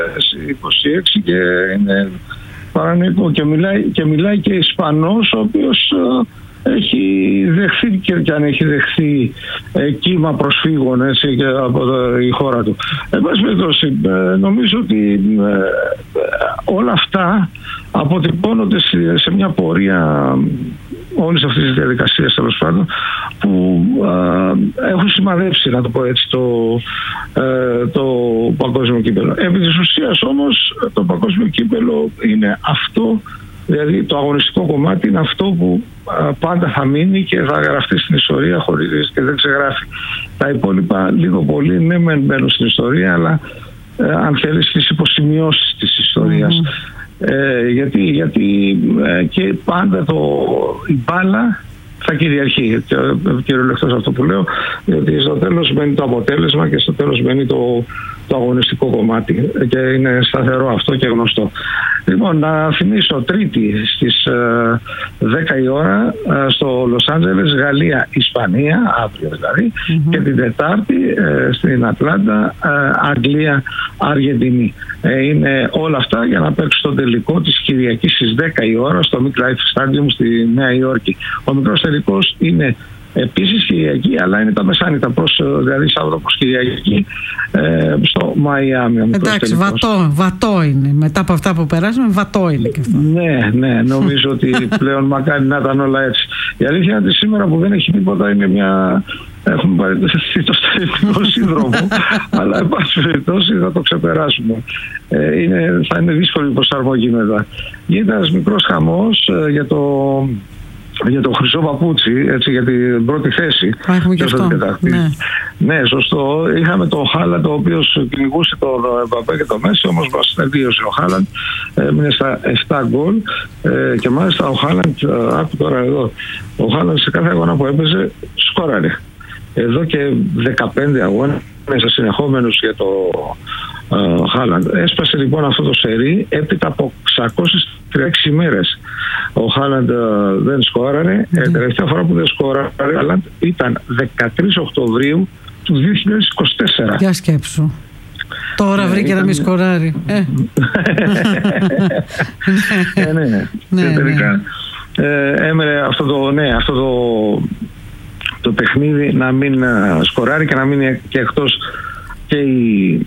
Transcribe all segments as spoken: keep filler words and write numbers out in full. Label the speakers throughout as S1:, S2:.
S1: είκοσι έξι και είναι παρανοϊκό και μιλάει και, μιλάει και Ισπανός, ο οποίος έχει δεχθεί και αν έχει δεχθεί ε, κύμα προσφύγων, έτσι, και από το, η χώρα του. Εν πάση περιπτώσει, ε, νομίζω ότι ε, όλα αυτά αποτυπώνονται σε, σε μια πορεία όλης αυτής της διαδικασίας, τέλος πάντων, που ε, έχουν σημαδέψει, να το πω έτσι, το, ε, το παγκόσμιο κύπελλο. Επί της ουσίας όμως το παγκόσμιο κύπελλο είναι αυτό. Δηλαδή το αγωνιστικό κομμάτι είναι αυτό που α, πάντα θα μείνει και θα γραφτεί στην ιστορία χωρίς και δεν ξεγράφει. Τα υπόλοιπα λίγο πολύ ναι μεν μπαίνουν στην ιστορία, αλλά ε, αν θέλεις στις υποσημειώσεις της ιστορίας. Mm. Ε, γιατί γιατί ε, και πάντα το, η μπάλα θα κυριαρχεί, κυριολεκτός αυτό που λέω, γιατί στο τέλος μένει το αποτέλεσμα και στο τέλος μένει το, το αγωνιστικό κομμάτι και είναι σταθερό αυτό και γνωστό. Λοιπόν, να θυμίσω Τρίτη στις ε, δέκα η ώρα ε, στο Λος Άντζελες, Γαλλία, Ισπανία, αύριο δηλαδή, mm-hmm. και την Τετάρτη ε, στην Ατλάντα, ε, Αγγλία, Αργεντινή. Ε, είναι όλα αυτά για να παίξουν τον τελικό της Κυριακής στις δέκα η ώρα στο MetLife Stadium στη Νέα Υόρκη. Ο μικρός τελικός είναι επίσης Κυριακή, αλλά είναι τα μεσάνυχτα, προς, δηλαδή Σάββατο προς Κυριακή, ε, στο Μαϊάμι.
S2: Εντάξει, βατό, βατό είναι. Μετά από αυτά που περάσαμε, βατό είναι και αυτό.
S1: Ναι, ναι, νομίζω ότι πλέον μακάρι να ήταν όλα έτσι. Η αλήθεια είναι ότι σήμερα που δεν έχει τίποτα είναι μια... Έχουμε παραιτηθεί το στερετικό σύνδρομο, αλλά εν πάση περιπτώσει θα το ξεπεράσουμε. Ε, είναι, θα είναι δύσκολη η προσαρμογή μετά. Γίνεται ένας μικρός χαμός ε, για το... για το χρυσό παπούτσι, έτσι, για την πρώτη θέση.
S2: Έχουμε και αυτό. Ναι.
S1: Ναι, σωστό. Είχαμε τον Χάλαντ, ο οποίος κυνηγούσε τον Εμπαπέ και τον Μέση, όμως μας τελείωσε ο Χάλαντ. Έμεινε στα επτά γκολ ε, και μάλιστα ο Χάλαντ, άκου τώρα εδώ, ο Χάλαντ σε κάθε αγώνα που έπαιζε σκόραρε. Εδώ και δεκαπέντε αγώνες συνεχόμενους για το Χάλαντ. Uh, Έσπασε λοιπόν αυτό το σερί έπειτα από εξακόσιες τριάντα έξι ημέρες. Ο Χάλαντ uh, δεν σκόραρε. Mm. Ε, τελευταία φορά που δεν σκόραρε ήταν δεκατρείς Οκτωβρίου του δύο χιλιάδες είκοσι τέσσερα.
S2: Για σκέψου. Τώρα βρήκε ήταν... να μην σκοράρει. Ε.
S1: ε, ναι, ναι.
S2: ναι,
S1: και τελικά
S2: ναι.
S1: Ε, έμενε αυτό το, ναι, αυτό το, το παιχνίδι να μην σκοράρει και να μείνει και εκτός και η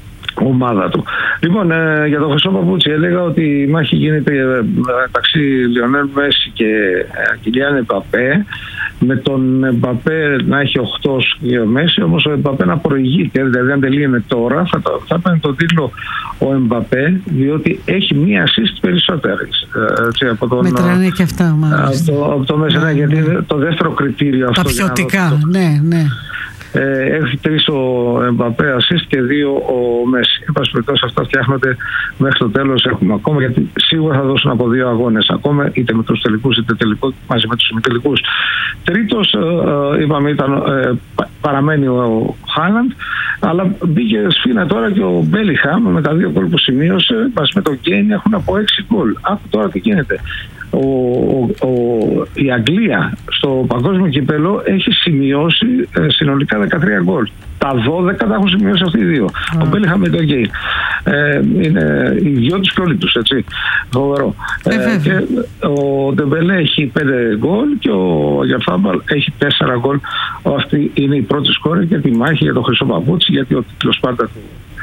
S1: ομάδα του. Λοιπόν, ε, για το χρυσό παπούτσι έλεγα ότι η μάχη γίνεται μεταξύ Λιονέλ Μέση και Κιλιάν Εμπαπέ, με τον Εμπαπέ να έχει οκτώ και ο Μέση, όμως ο Εμπαπέ να προηγείται, δηλαδή αν τελείωνε τώρα θα, θα παίρνει τον τίτλο ο Εμπαπέ, διότι έχει μία assist περισσότερες.
S2: Μετράνε και αυτά μάλιστα.
S1: Από το, από το Μέση, ναι, γιατί είναι το δεύτερο κριτήριο αυτό.
S2: Τα ποιοτικά, ναι, ναι.
S1: Ε, έχει τρεις ο Εμπαπέ assist και δύο ο Μέση. Εν πάση περιπτώσει αυτά φτιάχνονται μέχρι το τέλος. Έχουμε ακόμα, γιατί σίγουρα θα δώσουν από δύο αγώνες ακόμα, είτε με τους τελικούς είτε τελικό, μαζί με τους ημιτελικούς. Τρίτος, ε, είπαμε, ήταν, ε, παραμένει ο Χάλαντ, αλλά μπήκε σφήνα τώρα και ο Μπέλιχαμ με τα δύο γκολ που σημείωσε. Μαζί με τον Γκέιν έχουν από έξι γκολ. Άκου τώρα τι γίνεται. Ο, ο, ο, η Αγγλία στο παγκόσμιο κύπελλο έχει σημειώσει ε, συνολικά δεκατρία γκολ. Τα δώδεκα τα έχουν σημειώσει αυτοί οι δύο. Mm. Ο Μπέλιχαμ με τον Γκέιν. Ε, είναι οι δυο τους και όλοι τους, έτσι. Φοβερό. Ε, ε, και ο Ντεμπελέ έχει πέντε γκολ και ο Γιαφάμπαλ έχει τέσσερα γκολ. Αυτή είναι η πρώτη σκόρη για τη μάχη για το χρυσό παπούτσι, γιατί ο τίτλος πάντα του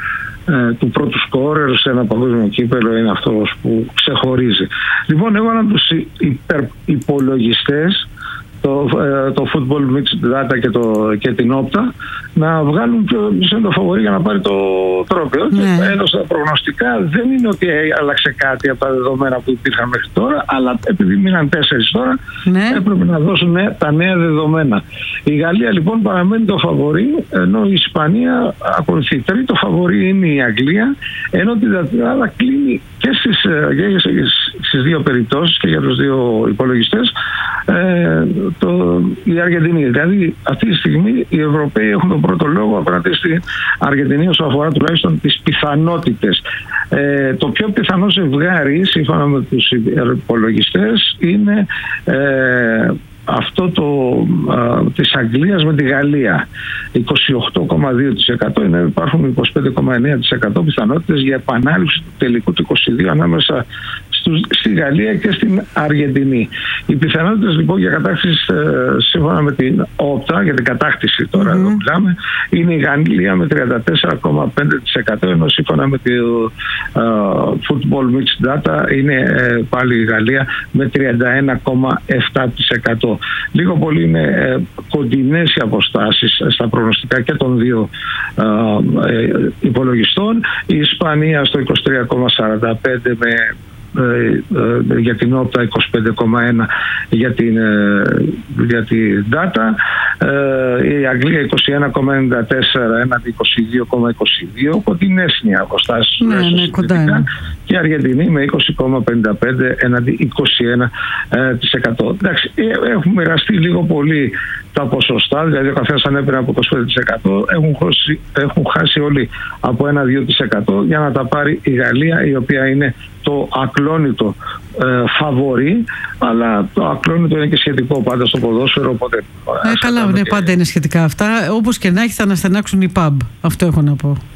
S1: του πρώτου σκόρερ σε ένα παγκόσμιο κύπελλο είναι αυτός που ξεχωρίζει. Εγώ έβαλα τους υπολογιστές, το, το Football Mixed Data και, το, και την Όπτα, να βγάλουν ποιο είναι το φαβορί για να πάρει το τρόπαιο. Ναι. Και έδωσα προγνωστικά, δεν είναι ότι άλλαξε κάτι από τα δεδομένα που υπήρχαν μέχρι τώρα, αλλά επειδή μείναν τέσσερις τώρα, ναι, έπρεπε να δώσουν τα νέα δεδομένα. Η Γαλλία λοιπόν παραμένει το φαβορί, ενώ η Ισπανία ακολουθεί. Τρίτο φαβορί είναι η Αγγλία, ενώ την Τετράδα κλείνει και στις, στις δύο περιπτώσεις και για τους δύο υπολογιστές ε, το, η Αργεντινή. Δηλαδή αυτή τη στιγμή οι Ευρωπαίοι έχουν τον πρώτο λόγο απέναντι στην Αργεντινή όσον αφορά τουλάχιστον τις πιθανότητες. Ε, το πιο πιθανό ζευγάρι σύμφωνα με τους υπολογιστές είναι ε, αυτό το, α, της Αγγλίας με τη Γαλλία. είκοσι οκτώ κόμμα δύο τοις εκατό, είναι, υπάρχουν είκοσι πέντε κόμμα εννέα τοις εκατό πιθανότητες για επανάληψη του τελικού του είκοσι δύο ανάμεσα στους, στη Γαλλία και στην Αργεντινή. Οι πιθανότητες λοιπόν για κατάκτηση ε, σύμφωνα με την όπτα, για την κατάκτηση τώρα mm-hmm. εδώ μιλάμε, είναι η Γαλλία με τριάντα τέσσερα κόμμα πέντε τοις εκατό, ενώ σύμφωνα με το uh, Football Mixed Data είναι ε, πάλι η Γαλλία με τριάντα ένα κόμμα επτά τοις εκατό. Λίγο πολύ είναι ε, κοντινές οι αποστάσεις στα προγνωστικά και των δύο ε, ε, υπολογιστών. Η Ισπανία στο είκοσι τρία κόμμα σαράντα πέντε με για την όπτα, είκοσι πέντε κόμμα ένα για την, για την data, η Αγγλία είκοσι ένα κόμμα ενενήντα τέσσερα έναντι είκοσι δύο κόμμα είκοσι δύο, κοντινές είναι οι αποστάσεις,
S2: ναι, ναι, κοντά είναι.
S1: Και η Αργεντινή με είκοσι κόμμα πενήντα πέντε έναντι είκοσι ένα τοις εκατό. Εντάξει, έχουν μοιραστεί λίγο πολύ τα ποσοστά, δηλαδή ο καθένας ανέπαιρνε από είκοσι πέντε τοις εκατό, έχουν, χώσει, έχουν χάσει όλοι από ένα με δύο τοις εκατό για να τα πάρει η Γαλλία, η οποία είναι το ακλόνητο ε, φαβορί, αλλά το ακλόνητο είναι και σχετικό πάντα στο ποδόσφαιρο, οπότε...
S2: Ε, καλά, ναι, και... πάντα είναι σχετικά αυτά, όπως και να έχει θα αναστενάξουν οι pub, αυτό έχω να πω.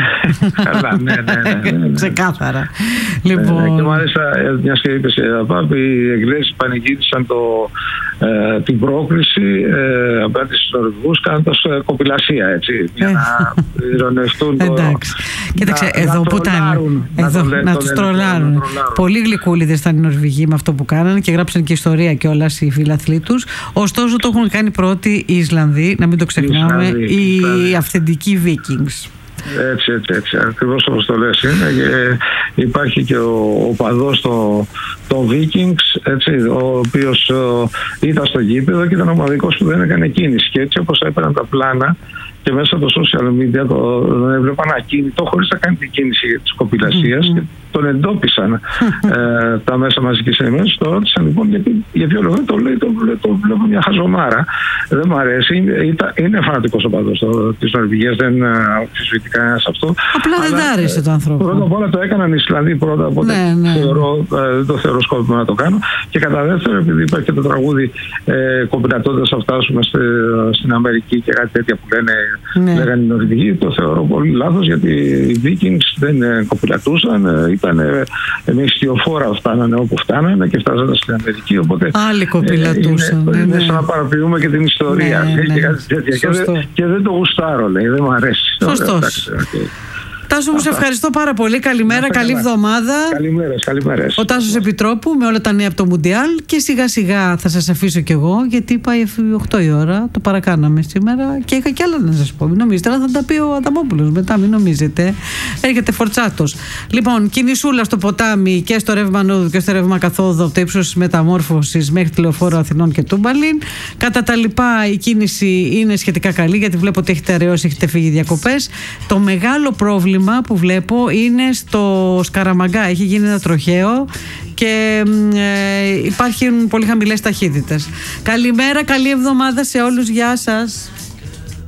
S1: Καλά, ναι, ναι, ναι, ναι, ναι.
S2: Ξεκάθαρα.
S1: Λοιπόν... Ναι, και μάλιστα, μιας και είπες παπ, οι Εγγλέζοι πανηγύρισαν το, ε, την πρόκριση ε, απέναντι στους Νορβηγούς κάνοντας ε, κοπηλασία, έτσι, για να ειρωνευτούν το...
S2: Εντάξει. Κοίταξε, να, εδώ να που ήταν, εδώ, να, να τους τρολάρουν. Πολύ γλυκούλιδες ήταν οι Νορβηγοί με αυτό που κάνανε και γράψαν και ιστορία κιόλας οι φιλαθλοί τους. Ωστόσο το έχουν κάνει πρώτοι οι Ισλανδοί, να μην το ξεχνάμε, οι, οι αυθεντικοί Vikings.
S1: Έτσι, έτσι, έτσι. Ακριβώς όπως το λες είναι. Και υπάρχει και ο, ο παδός των το Vikings, έτσι, ο οποίος ο, ήταν στο γήπεδο και ήταν ο μοναδικός που δεν έκανε κίνηση. Και έτσι όπως έπαιρναν τα πλάνα και μέσα από το social media το, τον έβλεπαν ακίνητο χωρίς να κάνει την κίνηση της κοπηλασίας mm-hmm. και τον εντόπισαν ε, τα μέσα μαζικής ενημέρωσης. Το ρώτησαν λοιπόν γιατί, για ποιο λόγο το λέει, το, το βλέπω μια χαζομάρα. Δεν μου αρέσει. Είναι, είναι φανατικός ο παδός της Νορβηγίας, δεν αμφισβητεί κανένας αυτό.
S2: Απλά δεν τ' άρεσε το άνθρωπο.
S1: Πρώτα απ' όλα το έκαναν οι Ισλανδοί πρώτα, οπότε ναι, ναι. Θεωρώ, ε, δεν το θεωρώ σκόπιμο να το κάνω. Και κατά δεύτερο, επειδή υπάρχει και το τραγούδι ε, κοπηλατώντας θα φτάσουμε στη, στην Αμερική και κάτι τέτοια που λένε, ναι. λέγανε οι Νορβηγοί, το θεωρώ πολύ λάθος, γιατί οι Vikings δεν ε, κοπηλατούσαν, ήταν με ιστιοφόρα, φτάνανε όπου φτάνανε και φτάσανε στην Αμερική. Οπότε
S2: άλλοι κοπηλατούσαν.
S1: Είναι,
S2: ναι,
S1: είναι
S2: ναι.
S1: σαν να παραποιούμε και την ιστορία ναι, ναι, και κάτι τέτοια. Και, δε, και δεν το γουστάρω, λέει, δεν μου αρέσει.
S2: Σωστός. Τάσο, μου σε ευχαριστώ πάρα πολύ. Καλημέρα, καλή εβδομάδα.
S1: Καλημέρες, καλημέρες.
S2: Ο Τάσος Επιτρόπου με όλα τα νέα από το Μουντιάλ. Και σιγά σιγά θα σας αφήσω κι εγώ, γιατί πάει οκτώ η ώρα. Το παρακάναμε σήμερα και είχα κι άλλα να σας πω. Μην νομίζετε, αλλά θα τα πει ο Αδαμόπουλος μετά. Μην νομίζετε. Έρχεται φορτσάτος. Λοιπόν, κινησούλα στο ποτάμι και στο ρεύμα νόδου και στο ρεύμα καθόδου από το ύψος μεταμόρφωσης μέχρι τη Λεωφόρο Αθηνών και Τούμπαλιν. Κατά τα λοιπά, η κίνηση είναι σχετικά καλή, γιατί βλέπω ότι έχετε αραιώσει, έχετε φύγει διακοπές. Το μεγάλο πρόβλημα που βλέπω είναι στο Σκαραμαγκά, έχει γίνει ένα τροχαίο και ε, υπάρχουν πολύ χαμηλές ταχύτητες. Καλημέρα, καλή εβδομάδα σε όλους, γεια σας.